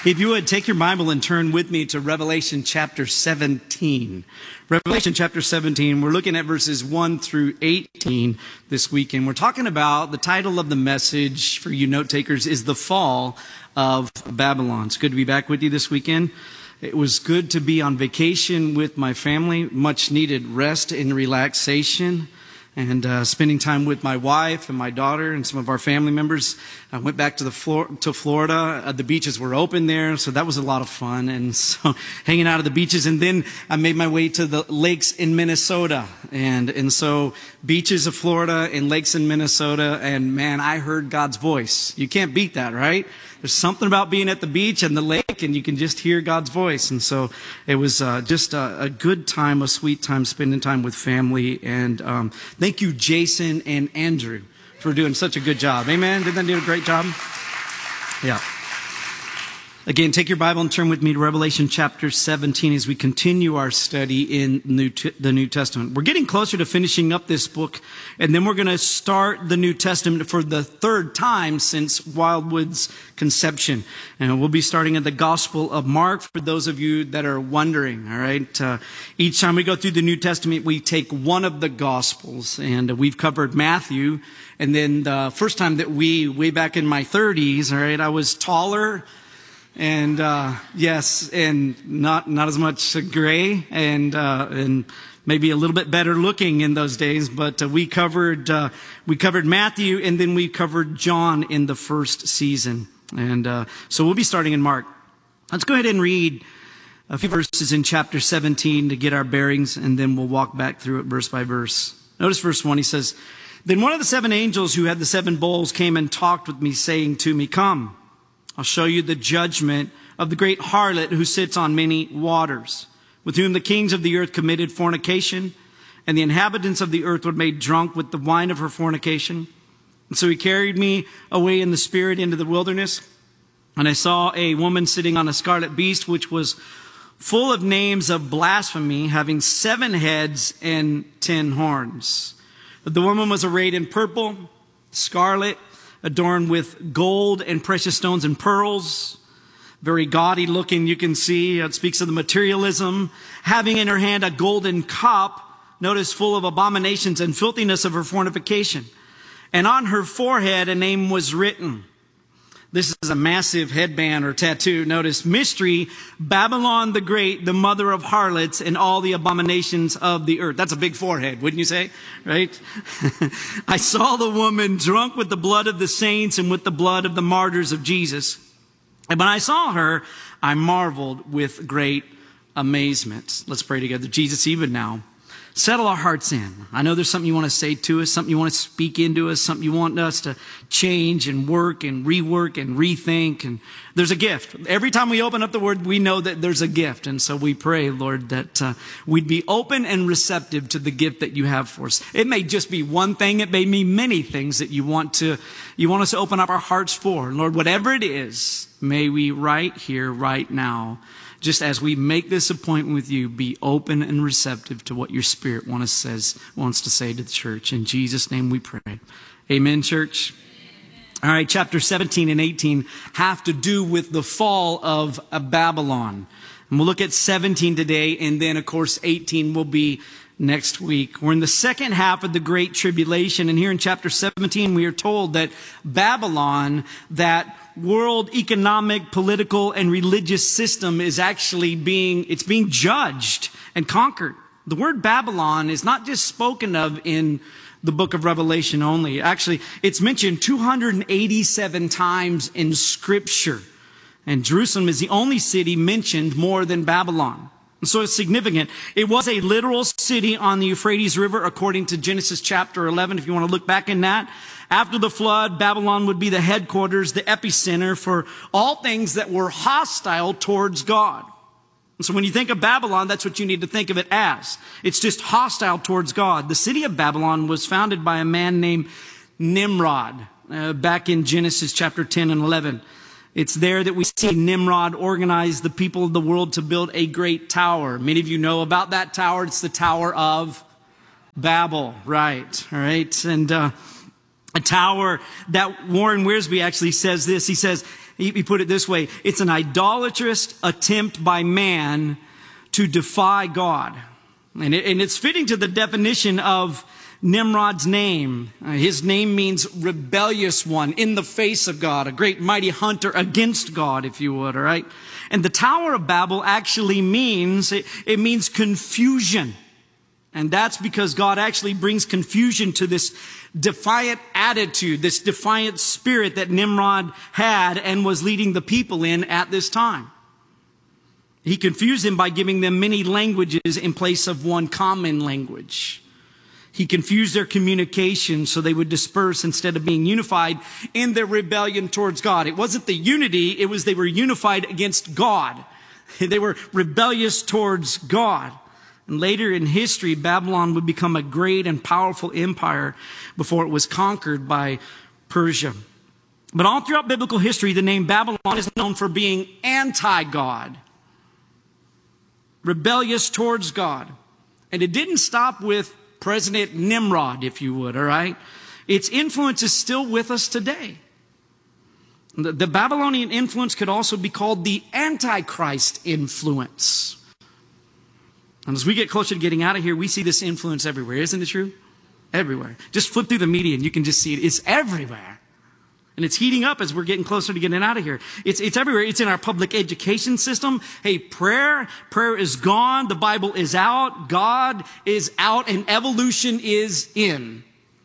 If you would, take your Bible and turn with me to Revelation chapter 17. Revelation chapter 17, we're looking at verses 1 through 18 this weekend. We're talking about, the title of the message for you note takers is The Fall of Babylon. It's good to be back with you this weekend. It was good to be on vacation with my family, much needed rest and relaxation. And spending time with my wife and my daughter and some of our family members. I went back to Florida. The beaches were open there, so that was a lot of fun. And so hanging out at the beaches. And then I made my way to the lakes in Minnesota. And so beaches of Florida and lakes in Minnesota. And man, I heard God's voice. You can't beat that, right? There's something about being at the beach and the lake, and you can just hear God's voice. And so it was just a good time, a sweet time, spending time with family. And thank you, Jason and Andrew, for doing such a good job. Amen? Didn't they do a great job? Yeah. Again, take your Bible and turn with me to Revelation chapter 17 as we continue our study in the New Testament. We're getting closer to finishing up this book, and then we're going to start the New Testament for the third time since Wildwood's conception. And we'll be starting at the Gospel of Mark for those of you that are wondering, all right? Each time we go through the New Testament, we take one of the Gospels, and we've covered Matthew. And then the first time that way back in my 30s, all right, I was taller, and yes, and not as much gray, and maybe a little bit better looking in those days. But we covered Matthew, and then we covered John in the first season. And so we'll be starting in Mark. Let's go ahead and read a few verses in chapter 17 to get our bearings, and then we'll walk back through it verse by verse. Notice verse 1. He says, "Then one of the 7 angels who had the 7 bowls came and talked with me, saying to me, 'Come, I'll show you the judgment of the great harlot who sits on many waters, with whom the kings of the earth committed fornication, and the inhabitants of the earth were made drunk with the wine of her fornication.' And so he carried me away in the spirit into the wilderness, and I saw a woman sitting on a scarlet beast, which was full of names of blasphemy, having 7 heads and 10 horns. The woman was arrayed in purple, scarlet, adorned with gold and precious stones and pearls, very gaudy looking, you can see. It speaks of the materialism. Having in her hand a golden cup, notice, full of abominations and filthiness of her fornication. And on her forehead a name was written." This is a massive headband or tattoo. Notice, "Mystery, Babylon the Great, the mother of harlots and all the abominations of the earth." That's a big forehead, wouldn't you say? Right? "I saw the woman drunk with the blood of the saints and with the blood of the martyrs of Jesus. And when I saw her, I marveled with great amazement." Let's pray together. Jesus, even now, settle our hearts in. I know there's something you want to say to us, something you want to speak into us, something you want us to change and work and rework and rethink. And there's a gift. Every time we open up the Word, we know that there's a gift. And so we pray, Lord, that we'd be open and receptive to the gift that you have for us. It may just be one thing. It may mean many things that you want us to open up our hearts for. Lord, whatever it is, may we right here, right now, just as we make this appointment with you, be open and receptive to what your Spirit wants to say to the church. In Jesus' name we pray. Amen, church. All right, chapter 17 and 18 have to do with the fall of Babylon. And we'll look at 17 today, and then, of course, 18 will be next week. We're in the second half of the Great Tribulation, and here in chapter 17 we are told that Babylon, that world economic, political, and religious system is actually being judged and conquered. The word Babylon is not just spoken of in the book of Revelation only. Actually, it's mentioned 287 times in Scripture. And Jerusalem is the only city mentioned more than Babylon. And so it's significant. It was a literal city on the Euphrates River, according to Genesis chapter 11, if you want to look back in that. After the flood, Babylon would be the headquarters, the epicenter for all things that were hostile towards God. And so when you think of Babylon, that's what you need to think of it as. It's just hostile towards God. The city of Babylon was founded by a man named Nimrod, back in Genesis chapter 10 and 11. It's there that we see Nimrod organize the people of the world to build a great tower. Many of you know about that tower. It's the Tower of Babel, right? All right. And a tower that Warren Wiersbe actually says this. He says, He put it this way: it's an idolatrous attempt by man to defy God. And it's fitting to the definition of Nimrod's name. His name means rebellious one, in the face of God, a great mighty hunter against God, if you would, all right? And the Tower of Babel actually means, it means confusion. And that's because God actually brings confusion to this defiant attitude, this defiant spirit that Nimrod had and was leading the people in at this time. He confused them by giving them many languages in place of one common language. He confused their communication so they would disperse instead of being unified in their rebellion towards God. It wasn't the unity, it was they were unified against God. They were rebellious towards God. And later in history, Babylon would become a great and powerful empire before it was conquered by Persia. But all throughout biblical history, the name Babylon is known for being anti-God, rebellious towards God. And it didn't stop with President Nimrod, if you would, all right? Its influence is still with us today. The Babylonian influence could also be called the Antichrist influence. And as we get closer to getting out of here, we see this influence everywhere. Isn't it true? Everywhere. Just flip through the media and you can just see it. It's everywhere. And it's heating up as we're getting closer to getting out of here. It's everywhere. It's in our public education system. Hey, prayer is gone. The Bible is out. God is out, and evolution is in.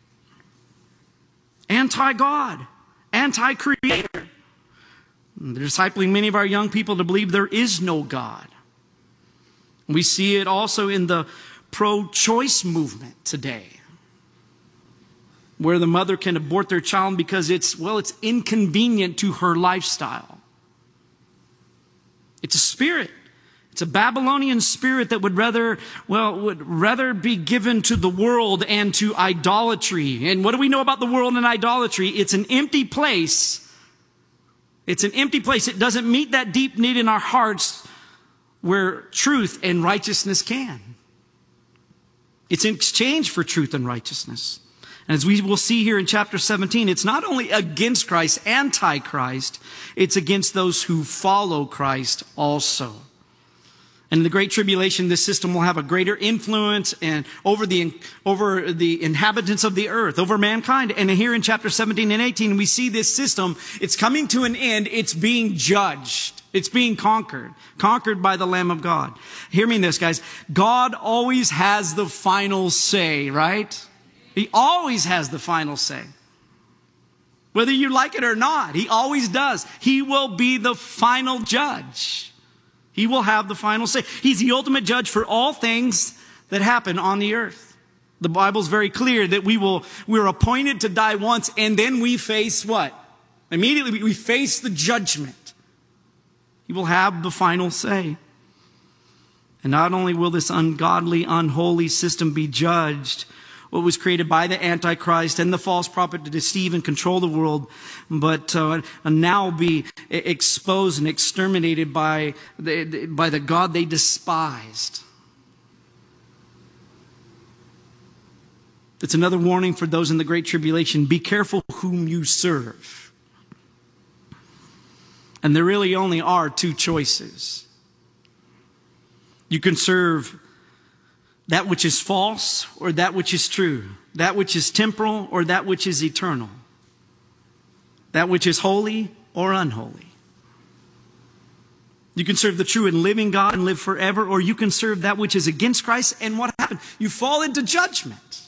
Anti-God. Anti-creator. They're discipling many of our young people to believe there is no God. We see it also in the pro-choice movement today, where the mother can abort their child because it's inconvenient to her lifestyle. It's a spirit. It's a Babylonian spirit that would rather be given to the world and to idolatry. And what do we know about the world and idolatry? It's an empty place. It's an empty place. It doesn't meet that deep need in our hearts where truth and righteousness can. It's in exchange for truth and righteousness. And as we will see here in chapter 17, it's not only against Christ, anti-Christ, it's against those who follow Christ also. And in the Great Tribulation, this system will have a greater influence and over the inhabitants of the earth, over mankind. And here in chapter 17 and 18, we see this system. It's coming to an end. It's being judged. It's being conquered by the Lamb of God. Hear me in this, guys. God always has the final say, right? He always has the final say. Whether you like it or not, he always does. He will be the final judge. He will have the final say. He's the ultimate judge for all things that happen on the earth. The Bible's very clear that we're appointed to die once, and then we face what? Immediately we face the judgment. He will have the final say. And not only will this ungodly, unholy system be judged, what was created by the Antichrist and the false prophet to deceive and control the world, but now be exposed and exterminated by the God they despised. It's another warning for those in the Great Tribulation. Be careful whom you serve. And there really only are two choices. You can serve that which is false or that which is true. That which is temporal or that which is eternal. That which is holy or unholy. You can serve the true and living God and live forever, or you can serve that which is against Christ, and what happened? You fall into judgment.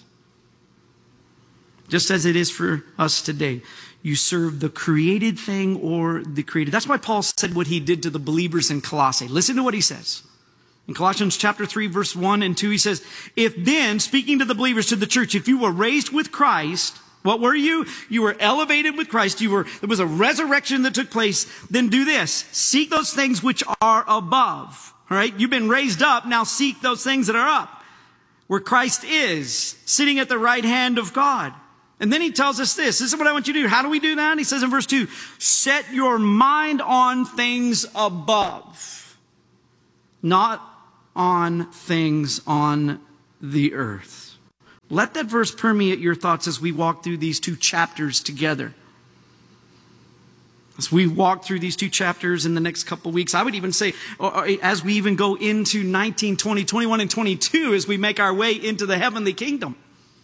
Just as it is for us today. You serve the created thing or the created. That's why Paul said what he did to the believers in Colossae. Listen to what he says. In Colossians chapter 3, verse 1 and 2, he says, if then, speaking to the believers, to the church, if you were raised with Christ, what were you? You were elevated with Christ. There was a resurrection that took place. Then do this. Seek those things which are above. All right? You've been raised up. Now seek those things that are up, where Christ is, sitting at the right hand of God. And then he tells us this. This is what I want you to do. How do we do that? He says in verse 2, set your mind on things above, not on things on the earth. Let that verse permeate your thoughts as we walk through these two chapters together. As we walk through these two chapters in the next couple of weeks, I would even say, as we even go into 19, 20, 21, and 22, as we make our way into the heavenly kingdom.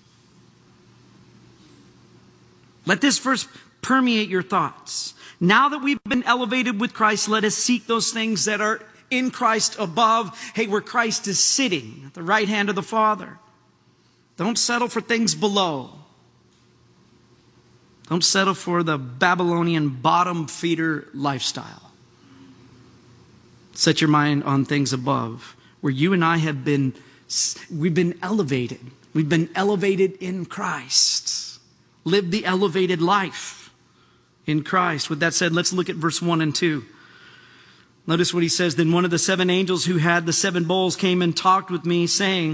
Let this verse permeate your thoughts. Now that we've been elevated with Christ, let us seek those things that are in Christ above. Hey, where Christ is sitting at the right hand of the Father. Don't settle for things below. Don't settle for the Babylonian bottom feeder lifestyle. Set your mind on things above, where you and I we've been elevated. We've been elevated in Christ. Live the elevated life in Christ. With that said, let's look at verse 1 and 2. Notice what he says. Then one of the 7 angels who had the 7 bowls came and talked with me, saying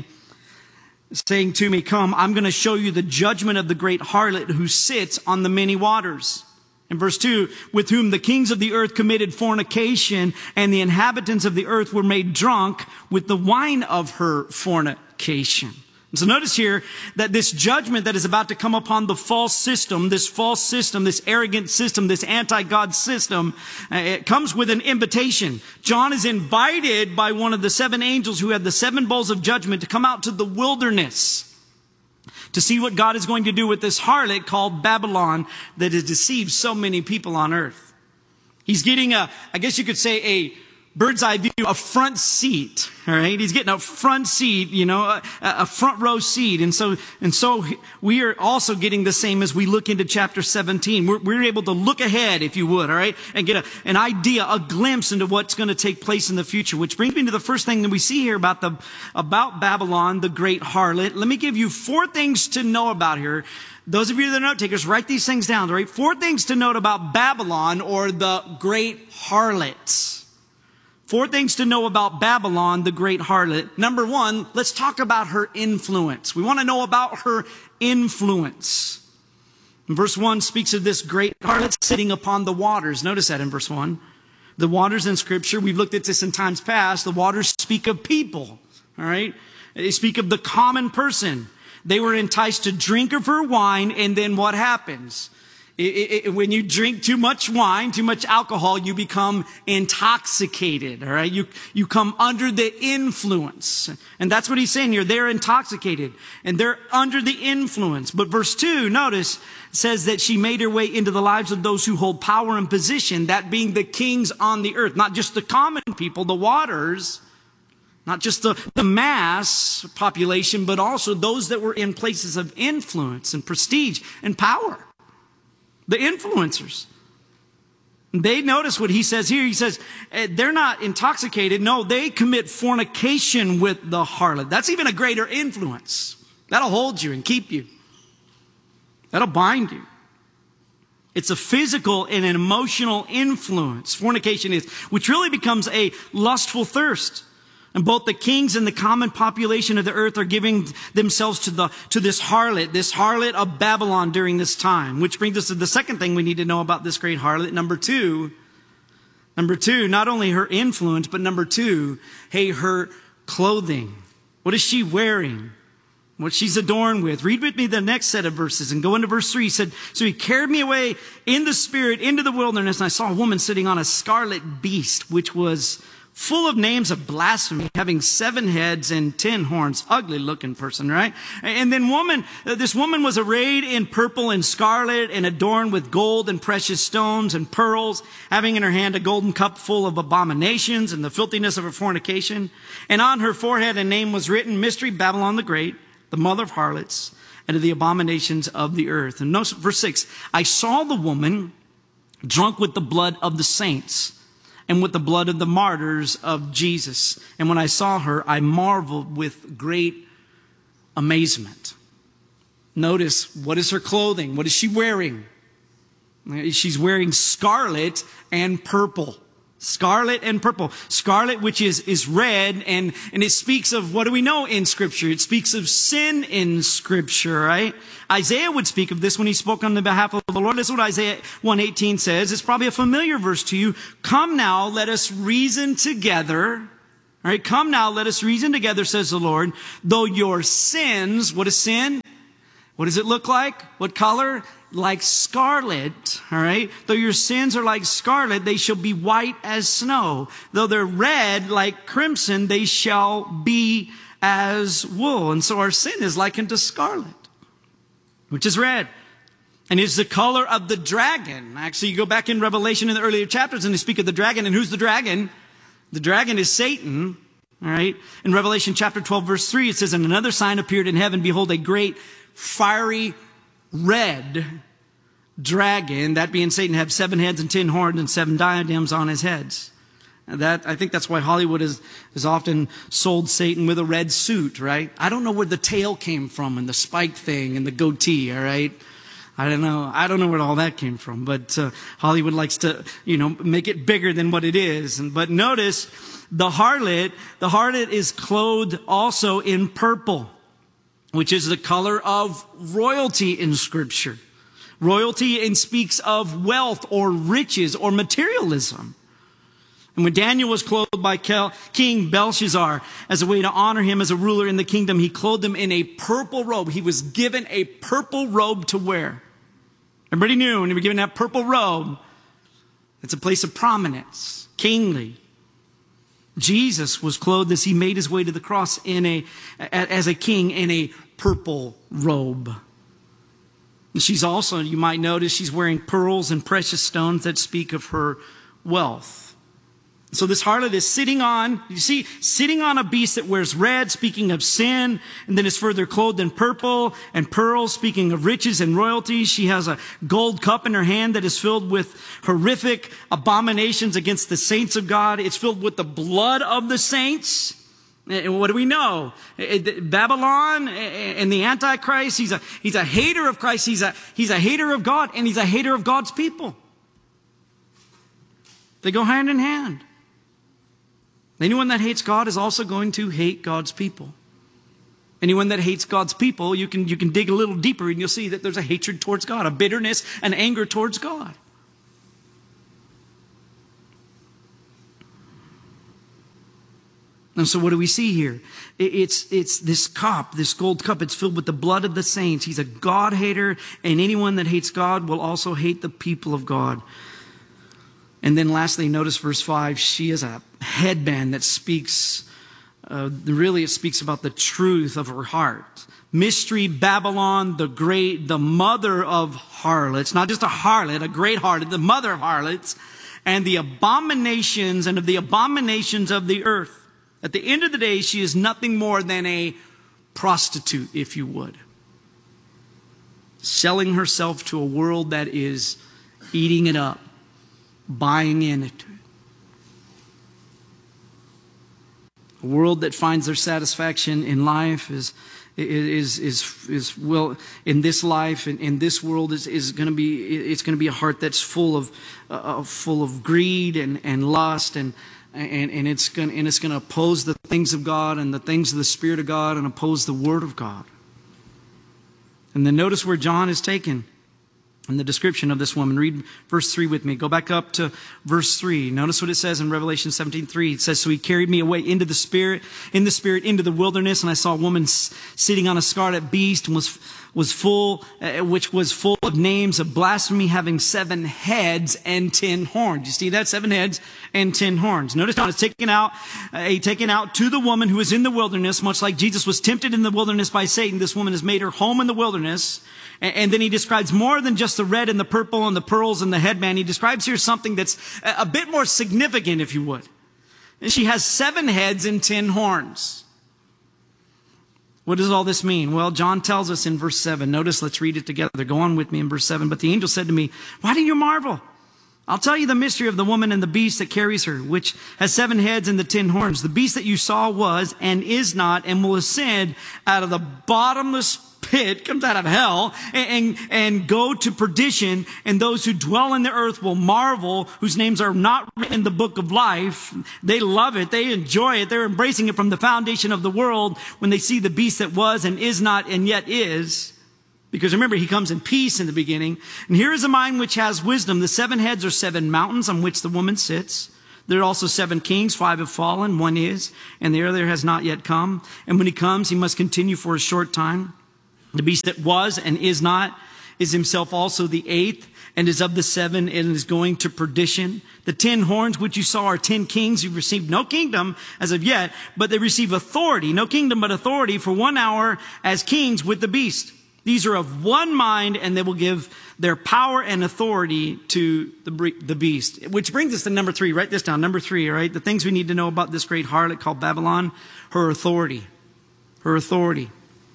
to me, come, I'm going to show you the judgment of the great harlot who sits on the many waters. In verse 2, with whom the kings of the earth committed fornication, and the inhabitants of the earth were made drunk with the wine of her fornication. And so notice here that this judgment that is about to come upon the false system, this arrogant system, this anti-God system, it comes with an invitation. John is invited by one of the 7 angels who had the 7 bowls of judgment to come out to the wilderness to see what God is going to do with this harlot called Babylon that has deceived so many people on earth. He's getting I guess you could say a bird's eye view, a front seat, all right? He's getting a front seat, a front row seat. And so we are also getting the same as we look into chapter 17. We're able to look ahead, if you would, all right? And get an idea, a glimpse into what's going to take place in the future, which brings me to the first thing that we see here about Babylon, the great harlot. Let me give you 4 things to know about her. Those of you that are note takers, write these things down, all right? 4 things to note about Babylon, or the great harlot. 4 things to know about Babylon, the great harlot. Number 1, let's talk about her influence. We want to know about her influence. Verse 1 speaks of this great harlot sitting upon the waters. Notice that in verse 1. The waters in Scripture, we've looked at this in times past, the waters speak of people, all right? They speak of the common person. They were enticed to drink of her wine, and then what happens? When you drink too much wine, too much alcohol, you become intoxicated, all right? You come under the influence. And that's what he's saying here. They're intoxicated and they're under the influence. But verse 2, notice, says that she made her way into the lives of those who hold power and position, that being the kings on the earth, not just the common people, the waters, not just the mass population, but also those that were in places of influence and prestige and power. The influencers. They notice what he says here. He says, they're not intoxicated. No, they commit fornication with the harlot. That's even a greater influence. That'll hold you and keep you. That'll bind you. It's a physical and an emotional influence. Fornication is, which really becomes a lustful thirst. And both the kings and the common population of the earth are giving themselves to this harlot of Babylon during this time. Which brings us to the second thing we need to know about this great harlot. Number two, not only her influence, but number 2, her clothing. What is she wearing? What she's adorned with. Read with me the next set of verses and go into verse 3. He said, so he carried me away in the spirit into the wilderness, and I saw a woman sitting on a scarlet beast, which was full of names of blasphemy, having 7 heads and 10 horns. Ugly looking person, right? And then this woman was arrayed in purple and scarlet and adorned with gold and precious stones and pearls, having in her hand a golden cup full of abominations and the filthiness of her fornication. And on her forehead a name was written, Mystery, Babylon the Great, the mother of harlots and of the abominations of the earth. And notice verse 6, I saw the woman drunk with the blood of the saints and with the blood of the martyrs of Jesus. And when I saw her, I marveled with great amazement. Notice, what is her clothing? What is she wearing? She's wearing scarlet and purple. Scarlet and purple. Scarlet, which is red, and it speaks of, what do we know in Scripture? It speaks of sin in Scripture, right? Isaiah would speak of this when he spoke on the behalf of the Lord. This is what Isaiah 1:18 says. It's probably a familiar verse to you. Come now, let us reason together. All right, come now, let us reason together, says the Lord. Though your sins, what is sin? What does it look like? What color? like scarlet, all right? Though your sins are like scarlet, they shall be white as snow. Though they're red like crimson, they shall be as wool. And so our sin is likened to scarlet, which is red. And it's the color of the dragon. Actually, you go back in Revelation in the earlier chapters and they speak of the dragon. And who's the dragon? The dragon is Satan. All right. In Revelation chapter 12, verse 3, it says, and another sign appeared in heaven. Behold, a great fiery red dragon, that being Satan, had 7 heads and 10 horns and 7 diadems on his heads. And I think that's why Hollywood has often sold Satan with a red suit, right? I don't know where the tail came from and the spike thing and the goatee, all right? I don't know where all that came from, but Hollywood likes to, make it bigger than what it is. But notice the harlot is clothed also in purple, which is the color of royalty in Scripture. Royalty and speaks of wealth or riches or materialism. And when Daniel was clothed by King Belshazzar as a way to honor him as a ruler in the kingdom, he clothed him in a purple robe. He was given a purple robe to wear. Everybody knew when you were given that purple robe, it's a place of prominence, kingly. Jesus was clothed as he made his way to the cross as a king in a purple robe. And she's also, you might notice, she's wearing pearls and precious stones that speak of her wealth. So this harlot is sitting on a beast that wears red, speaking of sin, and then is further clothed in purple and pearls, speaking of riches and royalty. She has a gold cup in her hand that is filled with horrific abominations against the saints of God. It's filled with the blood of the saints. And what do we know? Babylon and the Antichrist, he's a hater of Christ, he's a hater of God, and he's a hater of God's people. They go hand in hand. Anyone that hates God is also going to hate God's people. Anyone that hates God's people, you can dig a little deeper and you'll see that there's a hatred towards God, a bitterness, an anger towards God. And so what do we see here? It's this cup, this gold cup. It's filled with the blood of the saints. He's a God hater, and anyone that hates God will also hate the people of God. And then lastly, notice verse 5. She is a headband that speaks, it speaks about the truth of her heart. Mystery Babylon, the mother of harlots. Not just a harlot, a great harlot, the mother of harlots. And the abominations and of the abominations of the earth. At the end of the day, she is nothing more than a prostitute, if you would. Selling herself to a world that is eating it up, buying into it. A world that finds their satisfaction in life is well, in this life and in this world is going to be a heart that's full of greed and lust and it's going to oppose the things of God and the things of the Spirit of God and oppose the Word of God. And then notice where John is taken in the description of this woman. Read verse 3 with me. Go back up to verse 3. Notice what it says in Revelation 17:3. It says, so he carried me away into the Spirit, into the wilderness, and I saw a woman sitting on a scarlet beast and which was full of names of blasphemy, having 7 heads and 10 horns. You see that? 7 heads and 10 horns. Notice John is taken out to the woman who is in the wilderness, much like Jesus was tempted in the wilderness by Satan. This woman has made her home in the wilderness. And then he describes more than just the red and the purple and the pearls and the headband. He describes here something that's a bit more significant, if you would. And she has 7 heads and 10 horns. What does all this mean? Well, John tells us in verse 7. Notice, let's read it together. Go on with me in verse 7. But the angel said to me, why do you marvel? I'll tell you the mystery of the woman and the beast that carries her, which has 7 heads and the 10 horns. The beast that you saw was and is not and will ascend out of the bottomless pit, comes out of hell, and go to perdition, and those who dwell in the earth will marvel, whose names are not written in the book of life. They love it. They enjoy it. They're embracing it from the foundation of the world when they see the beast that was and is not and yet is. Because remember, he comes in peace in the beginning. And here is a mind which has wisdom. The 7 heads are 7 mountains on which the woman sits. There are also 7 kings, 5 have fallen, 1 is, and the other has not yet come. And when he comes, he must continue for a short time. The beast that was and is not is himself also the eighth, and is of the seven, and is going to perdition. The 10 horns which you saw are 10 kings who received no kingdom as of yet, but they receive authority, no kingdom but authority, for 1 hour as kings with the beast. These are of one mind, and they will give their power and authority to the beast. Which brings us to number 3. Write this down. Number 3, all right? The things we need to know about this great harlot called Babylon, her authority. Her authority.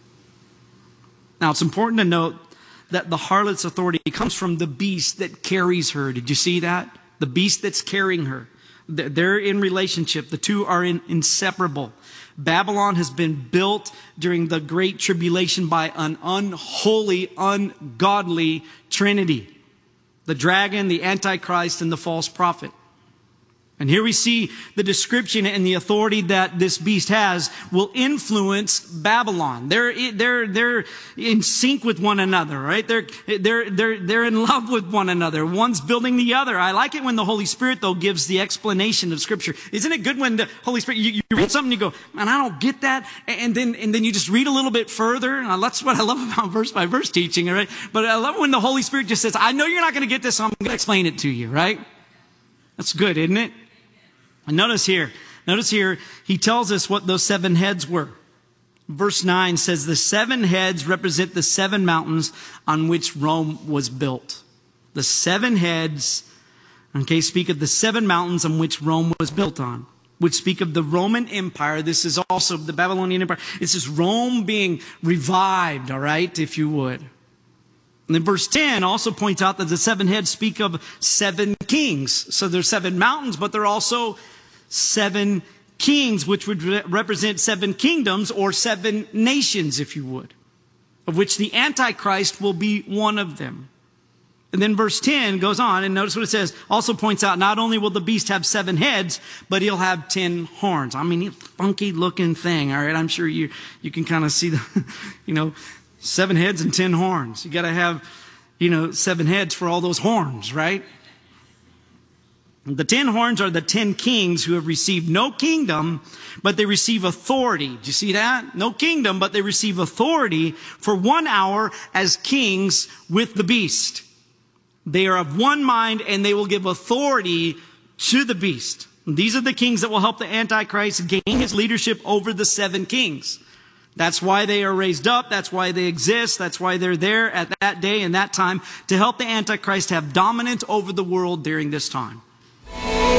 Now, it's important to note that the harlot's authority comes from the beast that carries her. Did you see that? The beast that's carrying her. They're in relationship. The two are inseparable. Babylon has been built during the Great Tribulation by an unholy, ungodly trinity. The dragon, the Antichrist, and the false prophet. And here we see the description and the authority that this beast has will influence Babylon. They're in sync with one another, right? They're in love with one another. One's building the other. I like it when the Holy Spirit, though, gives the explanation of Scripture. Isn't it good when the Holy Spirit, you read something and you go, man, I don't get that. And then you just read a little bit further. And that's what I love about verse by verse teaching, right? But I love when the Holy Spirit just says, I know you're not going to get this, so I'm going to explain it to you, right? That's good, isn't it? And notice here, he tells us what those 7 heads were. Verse 9 says the 7 heads represent the 7 mountains on which Rome was built. The 7 heads, okay, speak of the 7 mountains on which Rome was built on, which speak of the Roman Empire. This is also the Babylonian Empire. This is Rome being revived, all right, if you would. And then verse 10 also points out that the 7 heads speak of 7 kings. So there's 7 mountains, but there are also 7 kings, which would represent 7 kingdoms or 7 nations, if you would, of which the Antichrist will be one of them. And then verse 10 goes on, and notice what it says, also points out not only will the beast have 7 heads, but he'll have 10 horns. I mean, a funky looking thing, all right? I'm sure you can kind of see the, 7 heads and 10 horns. You got to have, 7 heads for all those horns, right? The 10 horns are the 10 kings who have received no kingdom, but they receive authority. Do you see that? No kingdom, but they receive authority for 1 hour as kings with the beast. They are of one mind, and they will give authority to the beast. These are the kings that will help the Antichrist gain his leadership over the 7 kings. That's why they are raised up. That's why they exist. That's why they're there at that day and that time to help the Antichrist have dominance over the world during this time.